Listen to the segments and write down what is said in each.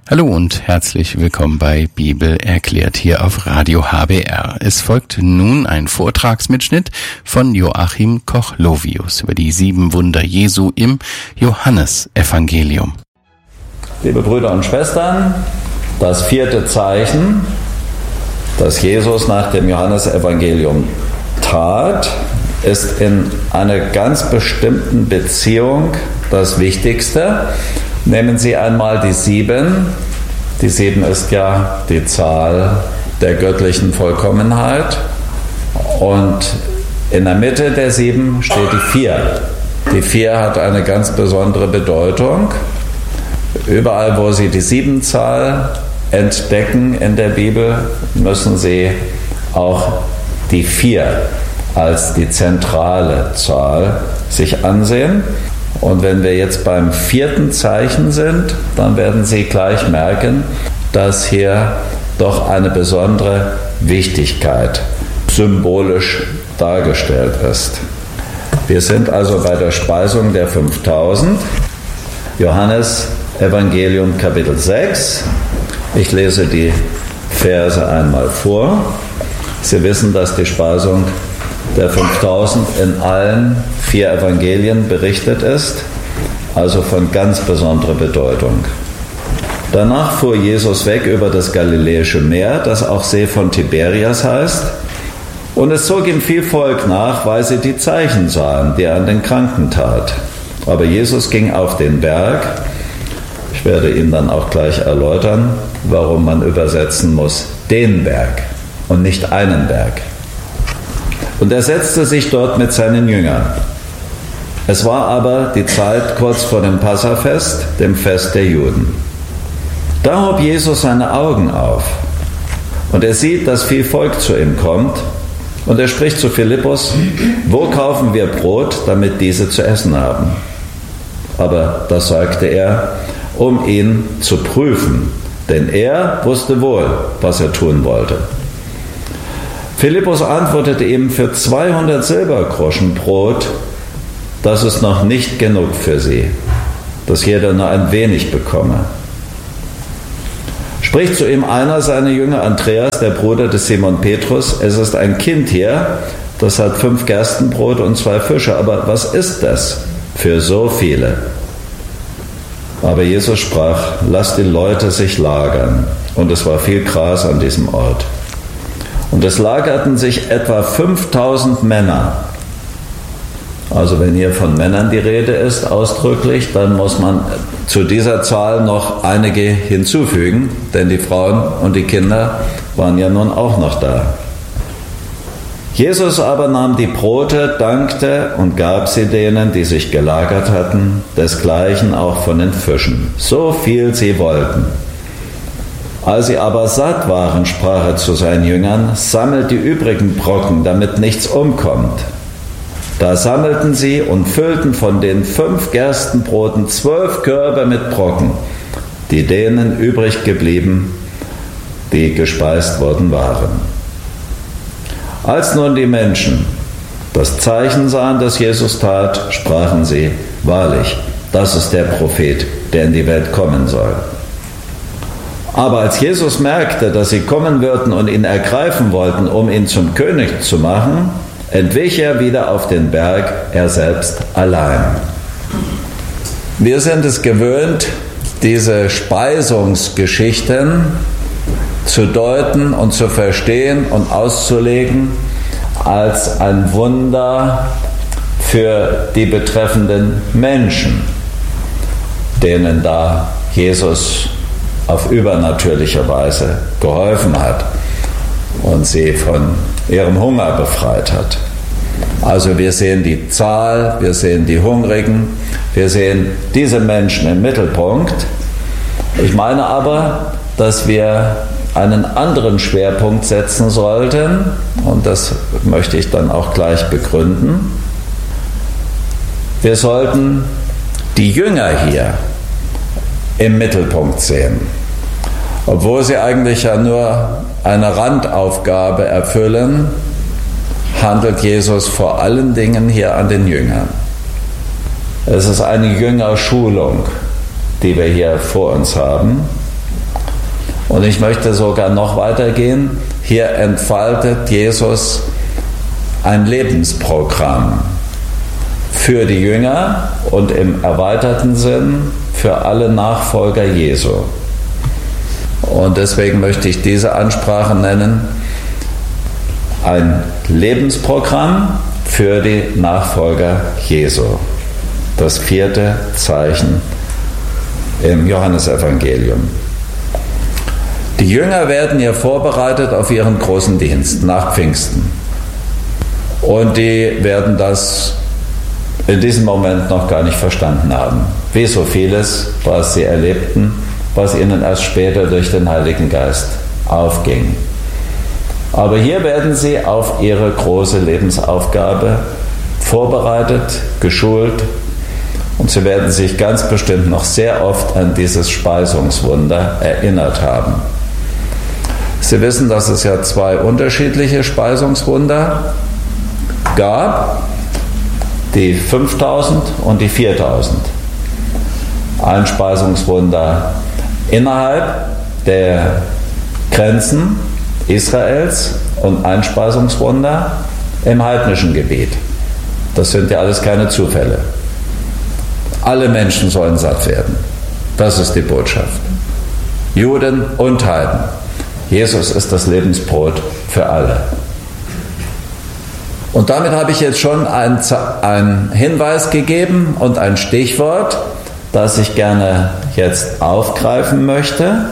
Hallo und herzlich willkommen bei Bibel erklärt hier auf Radio HBR. Es folgt nun ein Vortragsmitschnitt von Joachim Koch-Lovius über die 7 Wunder Jesu im Johannesevangelium. Liebe Brüder und Schwestern, das 4. Zeichen, das Jesus nach dem Johannesevangelium tat, ist in einer ganz bestimmten Beziehung das Wichtigste. Nehmen Sie einmal die 7. Die 7 ist ja die Zahl der göttlichen Vollkommenheit. Und in der Mitte der 7 steht die 4. Die 4 hat eine ganz besondere Bedeutung. Überall, wo Sie die 7-Zahl entdecken in der Bibel, müssen Sie auch die 4 als die zentrale Zahl sich ansehen. Und wenn wir jetzt beim 4. Zeichen sind, dann werden Sie gleich merken, dass hier doch eine besondere Wichtigkeit symbolisch dargestellt ist. Wir sind also bei der Speisung der 5000, Johannes Evangelium Kapitel 6. Ich lese die Verse einmal vor. Sie wissen, dass die Speisung der 5000 in allen 4 Evangelien berichtet ist, also von ganz besonderer Bedeutung. Danach fuhr Jesus weg über das Galiläische Meer, das auch See von Tiberias heißt, und es zog ihm viel Volk nach, weil sie die Zeichen sahen, die er an den Kranken tat. Aber Jesus ging auf den Berg. Ich werde Ihnen dann auch gleich erläutern, warum man übersetzen muss, den Berg und nicht einen Berg. Und er setzte sich dort mit seinen Jüngern. Es war aber die Zeit kurz vor dem Passafest, dem Fest der Juden. Da hob Jesus seine Augen auf und er sieht, dass viel Volk zu ihm kommt und er spricht zu Philippus: Wo kaufen wir Brot, damit diese zu essen haben? Aber das sagte er, um ihn zu prüfen, denn er wusste wohl, was er tun wollte. Philippus antwortete ihm: Für 200 Silbergroschen Brot, das ist noch nicht genug für sie, dass jeder nur ein wenig bekomme. Spricht zu ihm einer seiner Jünger, Andreas, der Bruder des Simon Petrus: Es ist ein Kind hier, das hat 5 Gerstenbrot und 2 Fische, aber was ist das für so viele? Aber Jesus sprach: Lasst die Leute sich lagern. Und es war viel Gras an diesem Ort. Und es lagerten sich etwa 5000 Männer. Also wenn hier von Männern die Rede ist, ausdrücklich, dann muss man zu dieser Zahl noch einige hinzufügen, denn die Frauen und die Kinder waren ja nun auch noch da. Jesus aber nahm die Brote, dankte und gab sie denen, die sich gelagert hatten, desgleichen auch von den Fischen, so viel sie wollten. Als sie aber satt waren, sprach er zu seinen Jüngern: Sammelt die übrigen Brocken, damit nichts umkommt. Da sammelten sie und füllten von den 5 Gerstenbroten 12 Körbe mit Brocken, die denen übrig geblieben, die gespeist worden waren. Als nun die Menschen das Zeichen sahen, das Jesus tat, sprachen sie: Wahrlich, das ist der Prophet, der in die Welt kommen soll. Aber als Jesus merkte, dass sie kommen würden und ihn ergreifen wollten, um ihn zum König zu machen, entwich er wieder auf den Berg, er selbst allein. Wir sind es gewöhnt, diese Speisungsgeschichten zu deuten und zu verstehen und auszulegen als ein Wunder für die betreffenden Menschen, denen da Jesus auf übernatürliche Weise geholfen hat und sie von ihrem Hunger befreit hat. Also wir sehen die Zahl, wir sehen die Hungrigen, wir sehen diese Menschen im Mittelpunkt. Ich meine aber, dass wir einen anderen Schwerpunkt setzen sollten, und das möchte ich dann auch gleich begründen. Wir sollten die Jünger hier im Mittelpunkt sehen, obwohl sie eigentlich ja nur eine Randaufgabe erfüllen, handelt Jesus vor allen Dingen hier an den Jüngern. Es ist eine Jüngerschulung, die wir hier vor uns haben. Und ich möchte sogar noch weitergehen. Hier entfaltet Jesus ein Lebensprogramm für die Jünger und im erweiterten Sinn für alle Nachfolger Jesu. Und deswegen möchte ich diese Ansprache nennen: ein Lebensprogramm für die Nachfolger Jesu. Das 4. Zeichen im Johannesevangelium. Die Jünger werden hier vorbereitet auf ihren großen Dienst nach Pfingsten. Und die werden das in diesem Moment noch gar nicht verstanden haben. Wie so vieles, was sie erlebten, was ihnen erst später durch den Heiligen Geist aufging. Aber hier werden sie auf ihre große Lebensaufgabe vorbereitet, geschult, und sie werden sich ganz bestimmt noch sehr oft an dieses Speisungswunder erinnert haben. Sie wissen, dass es ja 2 unterschiedliche Speisungswunder gab, die 5000 und die 4000. Ein Speisungswunder innerhalb der Grenzen Israels und ein Speisungswunder im heidnischen Gebiet. Das sind ja alles keine Zufälle. Alle Menschen sollen satt werden. Das ist die Botschaft. Juden und Heiden. Jesus ist das Lebensbrot für alle. Und damit habe ich jetzt schon einen Hinweis gegeben und ein Stichwort, das ich gerne jetzt aufgreifen möchte.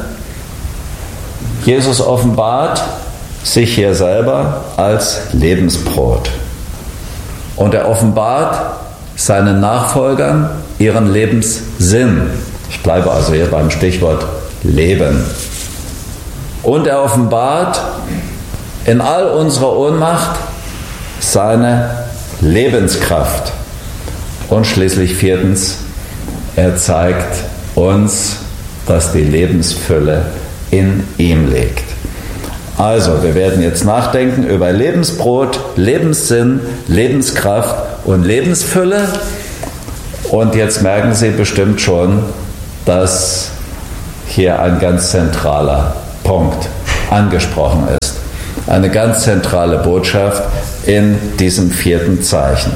Jesus offenbart sich hier selber als Lebensbrot. Und er offenbart seinen Nachfolgern ihren Lebenssinn. Ich bleibe also hier beim Stichwort Leben. Und er offenbart in all unserer Ohnmacht seine Lebenskraft. Und schließlich 4. Er zeigt uns, dass die Lebensfülle in ihm liegt. Also, wir werden jetzt nachdenken über Lebensbrot, Lebenssinn, Lebenskraft und Lebensfülle. Und jetzt merken Sie bestimmt schon, dass hier ein ganz zentraler Punkt angesprochen ist. Eine ganz zentrale Botschaft in diesem 4. Zeichen.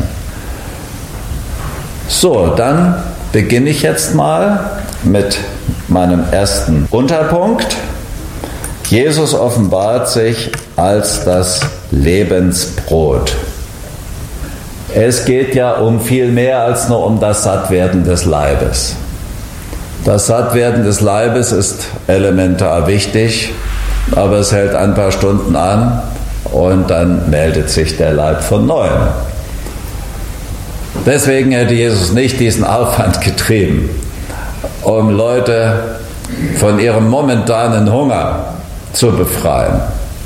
So, dann beginne ich jetzt mal mit meinem ersten Unterpunkt. Jesus offenbart sich als das Lebensbrot. Es geht ja um viel mehr als nur um das Sattwerden des Leibes. Das Sattwerden des Leibes ist elementar wichtig, aber es hält ein paar Stunden an und dann meldet sich der Leib von neuem. Deswegen hätte Jesus nicht diesen Aufwand getrieben, um Leute von ihrem momentanen Hunger zu befreien.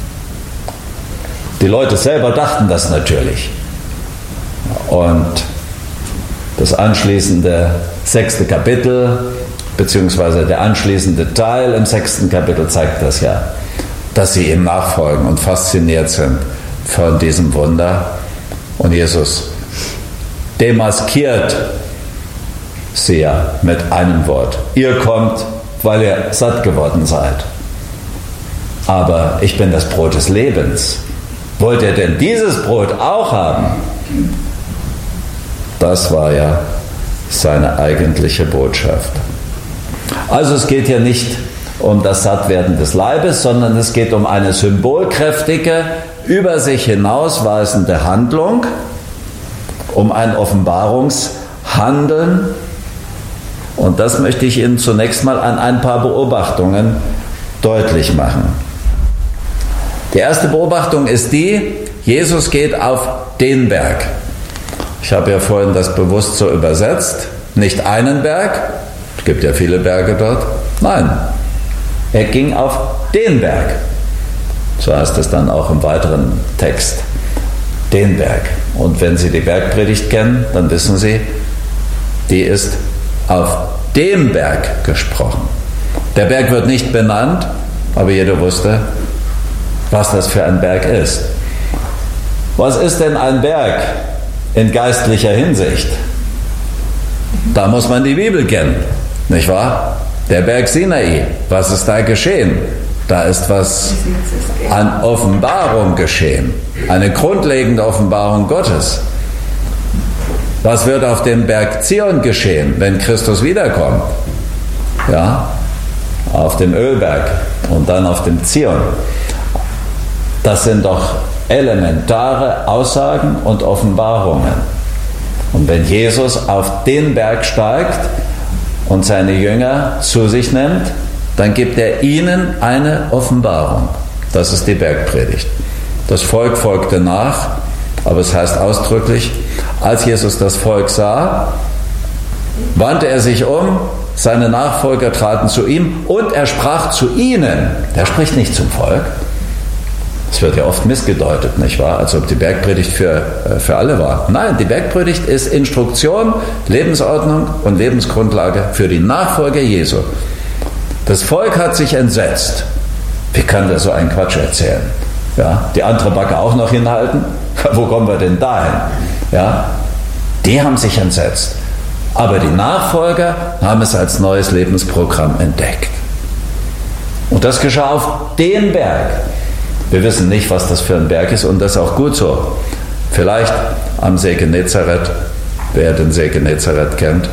Die Leute selber dachten das natürlich. Und das anschließende 6. Kapitel, beziehungsweise der anschließende Teil im 6. Kapitel zeigt das ja, dass sie ihm nachfolgen und fasziniert sind von diesem Wunder. Und Jesus demaskiert sie ja mit einem Wort. Ihr kommt, weil ihr satt geworden seid. Aber ich bin das Brot des Lebens. Wollt ihr denn dieses Brot auch haben? Das war ja seine eigentliche Botschaft. Also es geht hier nicht um das Sattwerden des Leibes, sondern es geht um eine symbolkräftige, über sich hinausweisende Handlung, um ein Offenbarungshandeln. Und das möchte ich Ihnen zunächst mal an ein paar Beobachtungen deutlich machen. Die erste Beobachtung ist die: Jesus geht auf den Berg. Ich habe ja vorhin das bewusst so übersetzt. Nicht einen Berg, es gibt ja viele Berge dort. Nein, er ging auf den Berg. So heißt es dann auch im weiteren Text. Den Berg. Und wenn Sie die Bergpredigt kennen, dann wissen Sie, die ist auf dem Berg gesprochen. Der Berg wird nicht benannt, aber jeder wusste, was das für ein Berg ist. Was ist denn ein Berg in geistlicher Hinsicht? Da muss man die Bibel kennen, nicht wahr? Der Berg Sinai, was ist da geschehen? Da ist was an Offenbarung geschehen, eine grundlegende Offenbarung Gottes. Was wird auf dem Berg Zion geschehen, wenn Christus wiederkommt? Ja, auf dem Ölberg und dann auf dem Zion. Das sind doch elementare Aussagen und Offenbarungen. Und wenn Jesus auf den Berg steigt und seine Jünger zu sich nimmt, dann gibt er ihnen eine Offenbarung. Das ist die Bergpredigt. Das Volk folgte nach, aber es heißt ausdrücklich, als Jesus das Volk sah, wandte er sich um, seine Nachfolger traten zu ihm und er sprach zu ihnen. Der spricht nicht zum Volk. Das wird ja oft missgedeutet, nicht wahr? Als ob die Bergpredigt für alle war. Nein, die Bergpredigt ist Instruktion, Lebensordnung und Lebensgrundlage für die Nachfolger Jesu. Das Volk hat sich entsetzt. Wie kann der so einen Quatsch erzählen? Ja, die andere Backe auch noch hinhalten? Wo kommen wir denn dahin? Ja, die haben sich entsetzt. Aber die Nachfolger haben es als neues Lebensprogramm entdeckt. Und das geschah auf dem Berg. Wir wissen nicht, was das für ein Berg ist und das ist auch gut so. Vielleicht am See Genezareth, wer den See Genezareth kennt,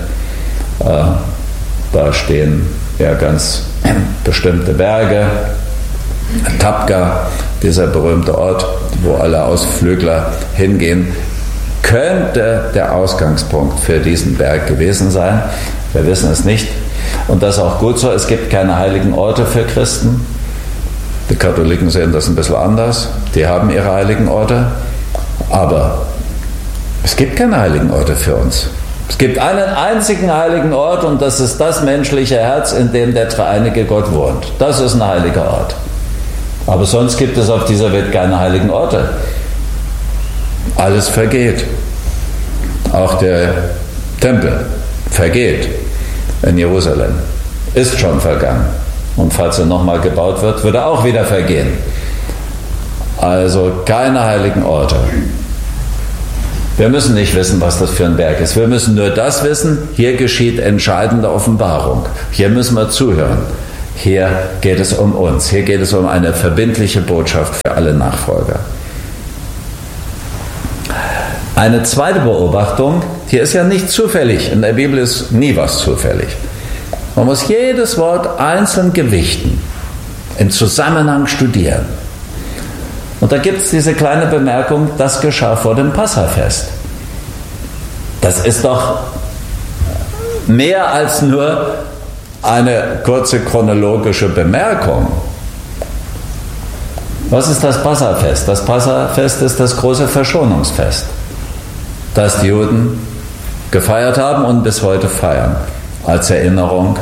da stehen ja ganz bestimmte Berge. Tabqa, dieser berühmte Ort, wo alle Ausflügler hingehen, könnte der Ausgangspunkt für diesen Berg gewesen sein. Wir wissen es nicht. Und das ist auch gut so. Es gibt keine heiligen Orte für Christen. Die Katholiken sehen das ein bisschen anders. Die haben ihre heiligen Orte. Aber es gibt keine heiligen Orte für uns. Es gibt einen einzigen heiligen Ort und das ist das menschliche Herz, in dem der dreieinige Gott wohnt. Das ist ein heiliger Ort. Aber sonst gibt es auf dieser Welt keine heiligen Orte. Alles vergeht. Auch der Tempel vergeht in Jerusalem. Ist schon vergangen. Und falls er nochmal gebaut wird, wird er auch wieder vergehen. Also keine heiligen Orte. Wir müssen nicht wissen, was das für ein Berg ist. Wir müssen nur das wissen, hier geschieht entscheidende Offenbarung. Hier müssen wir zuhören. Hier geht es um uns. Hier geht es um eine verbindliche Botschaft für alle Nachfolger. Eine zweite Beobachtung, hier ist ja nicht zufällig. In der Bibel ist nie was zufällig. Man muss jedes Wort einzeln gewichten, im Zusammenhang studieren. Und da gibt es diese kleine Bemerkung, das geschah vor dem Passafest. Das ist doch mehr als nur eine kurze chronologische Bemerkung. Was ist das Passafest? Das Passafest ist das große Verschonungsfest, das die Juden gefeiert haben und bis heute feiern, als Erinnerung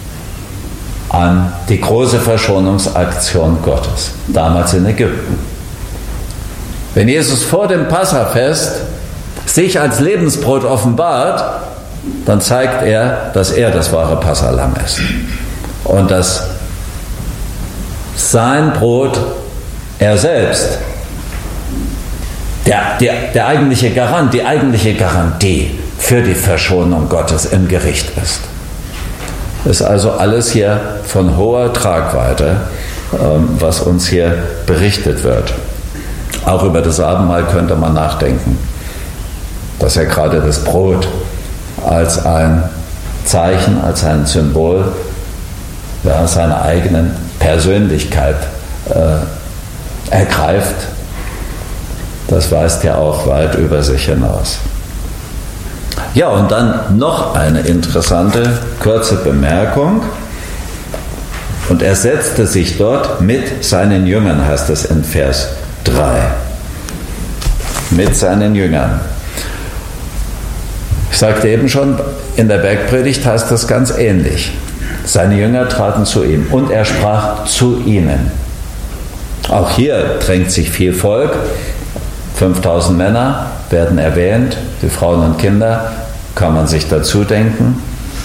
an die große Verschonungsaktion Gottes, damals in Ägypten. Wenn Jesus vor dem Passafest sich als Lebensbrot offenbart, dann zeigt er, dass er das wahre Passahlamm ist. Und dass sein Brot, er selbst, der eigentliche Garant, die eigentliche Garantie für die Verschonung Gottes im Gericht ist. Ist also alles hier von hoher Tragweite, was uns hier berichtet wird. Auch über das Abendmahl könnte man nachdenken, dass ja gerade das Brot als ein Zeichen, als ein Symbol seiner eigenen Persönlichkeit ergreift. Das weist ja auch weit über sich hinaus. Ja, und dann noch eine interessante, kurze Bemerkung. Und er setzte sich dort mit seinen Jüngern, heißt es in Vers 3. Mit seinen Jüngern. Ich sagte eben schon, in der Bergpredigt heißt das ganz ähnlich. Seine Jünger traten zu ihm und er sprach zu ihnen. Auch hier drängt sich viel Volk. 5000 Männer werden erwähnt, die Frauen und Kinder kann man sich dazu denken.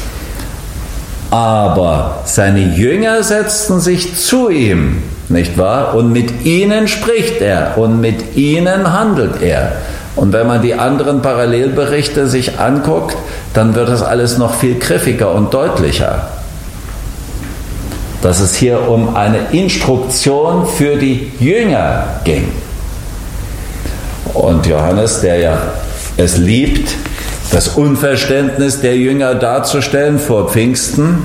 Aber seine Jünger setzten sich zu ihm, nicht wahr? Und mit ihnen spricht er und mit ihnen handelt er. Und wenn man die anderen Parallelberichte sich anguckt, dann wird das alles noch viel griffiger und deutlicher. dass es hier um eine Instruktion für die Jünger ging. Und Johannes, der ja es liebt, das Unverständnis der Jünger darzustellen vor Pfingsten,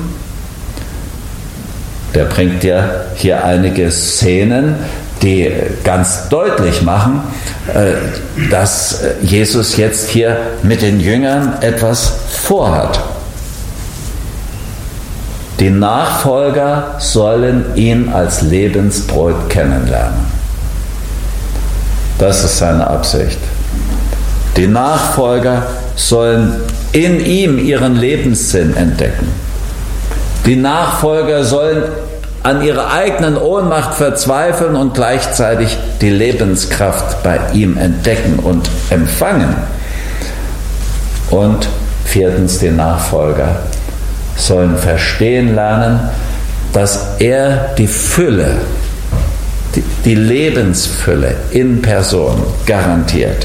der bringt ja hier einige Szenen, die ganz deutlich machen, dass Jesus jetzt hier mit den Jüngern etwas vorhat. Die Nachfolger sollen ihn als Lebensbrot kennenlernen. Das ist seine Absicht. Die Nachfolger sollen in ihm ihren Lebenssinn entdecken. Die Nachfolger sollen an ihrer eigenen Ohnmacht verzweifeln und gleichzeitig die Lebenskraft bei ihm entdecken und empfangen. Und viertens, die Nachfolger sollen verstehen lernen, dass er die Fülle, die Lebensfülle in Person garantiert.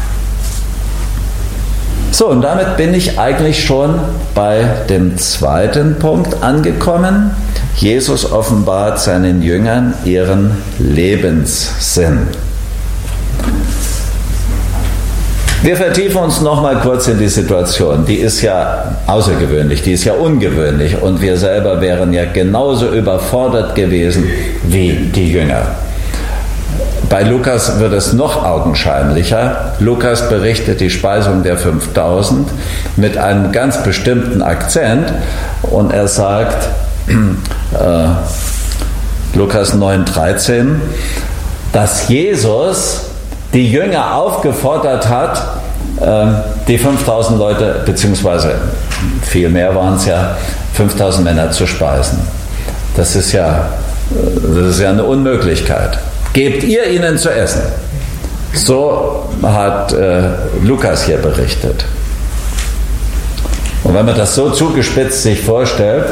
So, und damit bin ich eigentlich schon bei dem zweiten Punkt angekommen. Jesus offenbart seinen Jüngern ihren Lebenssinn. Wir vertiefen uns noch mal kurz in die Situation. Die ist ja außergewöhnlich, die ist ja ungewöhnlich und wir selber wären ja genauso überfordert gewesen wie die Jünger. Bei Lukas wird es noch augenscheinlicher. Lukas berichtet die Speisung der 5000 mit einem ganz bestimmten Akzent und er sagt, Lukas 9,13, dass Jesus die Jünger aufgefordert hat, die 5000 Leute, beziehungsweise viel mehr waren es ja, 5000 Männer zu speisen. Das ist ja eine Unmöglichkeit. Gebt ihr ihnen zu essen. So hat Lukas hier berichtet. Und wenn man das so zugespitzt sich vorstellt,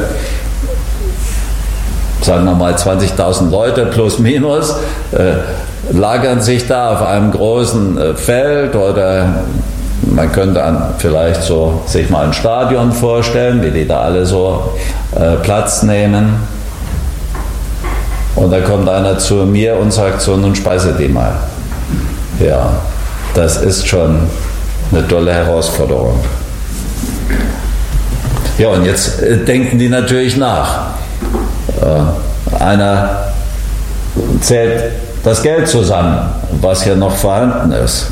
sagen wir mal 20.000 Leute plus minus, lagern sich da auf einem großen Feld oder man könnte vielleicht so sich mal ein Stadion vorstellen, wie die da alle so Platz nehmen. Und da kommt einer zu mir und sagt so, nun speise die mal. Ja, das ist schon eine tolle Herausforderung. Ja, und jetzt denken die natürlich nach. Einer zählt das Geld zusammen, was hier noch vorhanden ist.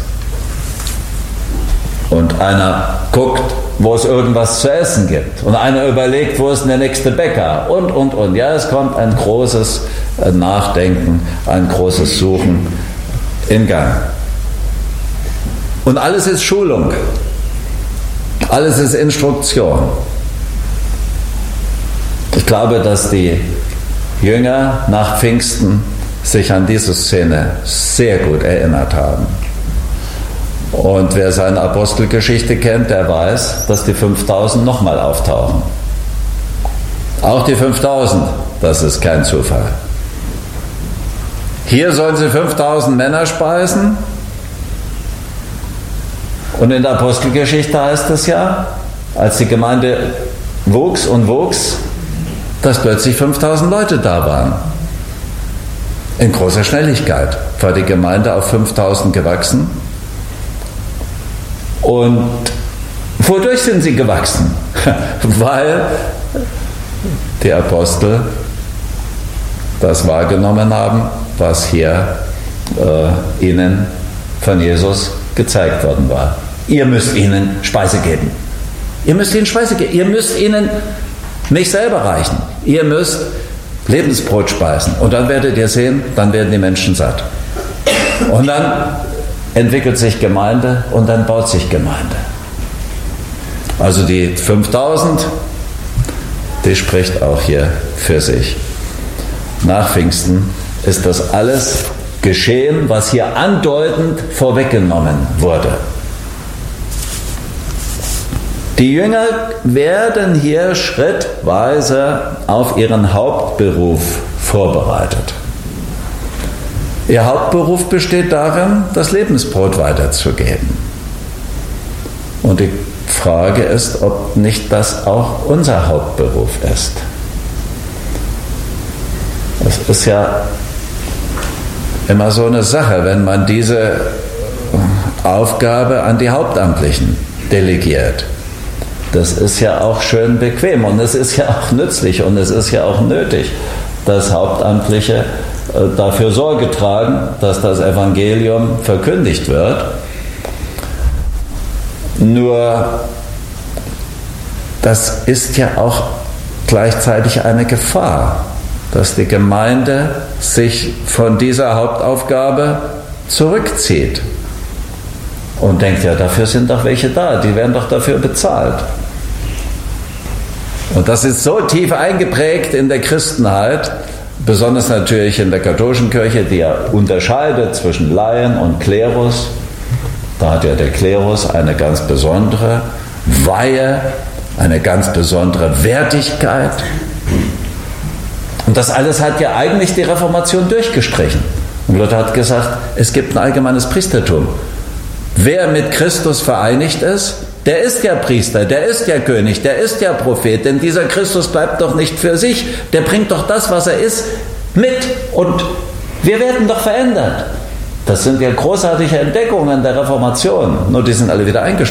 Und einer guckt, wo es irgendwas zu essen gibt. Und einer überlegt, wo ist denn der nächste Bäcker? Und. Ja, es kommt ein großes Nachdenken, ein großes Suchen in Gang. Und alles ist Schulung. Alles ist Instruktion. Ich glaube, dass die Jünger nach Pfingsten sich an diese Szene sehr gut erinnert haben. Und wer seine Apostelgeschichte kennt, der weiß, dass die 5000 nochmal auftauchen. Auch die 5000, das ist kein Zufall. Hier sollen sie 5000 Männer speisen. Und in der Apostelgeschichte heißt es ja, als die Gemeinde wuchs und wuchs, dass plötzlich 5000 Leute da waren. In großer Schnelligkeit war die Gemeinde auf 5000 gewachsen. Und wodurch sind sie gewachsen? Weil die Apostel das wahrgenommen haben, was hier ihnen von Jesus gezeigt worden war. Ihr müsst ihnen Speise geben. Ihr müsst ihnen Speise geben. Ihr müsst ihnen nicht selber reichen. Ihr müsst Lebensbrot speisen. Und dann werdet ihr sehen, dann werden die Menschen satt. Und dann entwickelt sich Gemeinde und dann baut sich Gemeinde. Also die 5000, die spricht auch hier für sich. Nach Pfingsten ist das alles geschehen, was hier andeutend vorweggenommen wurde. Die Jünger werden hier schrittweise auf ihren Hauptberuf vorbereitet. Ihr Hauptberuf besteht darin, das Lebensbrot weiterzugeben. Und die Frage ist, ob nicht das auch unser Hauptberuf ist. ist ja immer so eine Sache, wenn man diese Aufgabe an die Hauptamtlichen delegiert. Das ist ja auch schön bequem und es ist ja auch nützlich und es ist ja auch nötig, dass Hauptamtliche dafür Sorge tragen, dass das Evangelium verkündigt wird. Nur das ist ja auch gleichzeitig eine Gefahr, dass die Gemeinde sich von dieser Hauptaufgabe zurückzieht und denkt, ja, dafür sind doch welche da, die werden doch dafür bezahlt. Und das ist so tief eingeprägt in der Christenheit, besonders natürlich in der katholischen Kirche, die ja unterscheidet zwischen Laien und Klerus. Da hat ja der Klerus eine ganz besondere Weihe, eine ganz besondere Wertigkeit. Und das alles hat ja eigentlich die Reformation durchgestrichen. Und Luther hat gesagt, es gibt ein allgemeines Priestertum. Wer mit Christus vereinigt ist, der ist ja Priester, der ist ja König, der ist ja Prophet, denn dieser Christus bleibt doch nicht für sich, der bringt doch das, was er ist, mit und wir werden doch verändert. Das sind ja großartige Entdeckungen der Reformation, nur die sind alle wieder eingeschlafen.